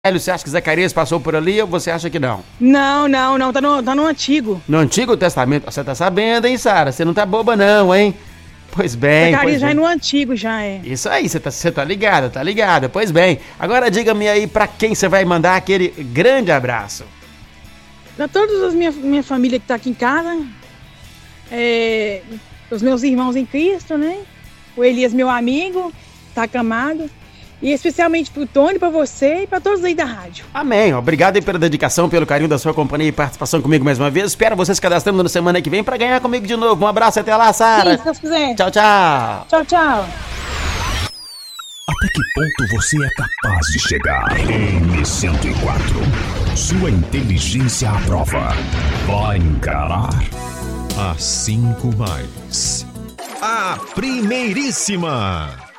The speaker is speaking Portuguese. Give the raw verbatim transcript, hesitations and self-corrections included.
Você acha que Zacarias passou por ali ou você acha que não? Não, não, não, tá no, tá no Antigo. No Antigo Testamento? Você tá sabendo, hein, Sara? Você não tá boba não, hein? Pois bem, Zacarias pois já bem. é no Antigo, já é. Isso aí, você tá, você tá ligada, tá ligada. Pois bem, agora diga-me aí pra quem você vai mandar aquele grande abraço. Pra toda a minha, minha família que tá aqui em casa, é, os meus irmãos em Cristo, né? O Elias, meu amigo, tá acamado. E especialmente pro Tony, pra você e pra todos aí da rádio. Amém. Obrigado aí pela dedicação, pelo carinho da sua companhia e participação comigo mais uma vez. Espero você se cadastrando na semana que vem pra ganhar comigo de novo. Um abraço e até lá, Sara. Sim, se Deus quiser. Tchau, tchau. Tchau, tchau. Até que ponto você é capaz de chegar? M cento e quatro. Sua inteligência à prova. Vai encarar. A cinco mais. A primeiríssima.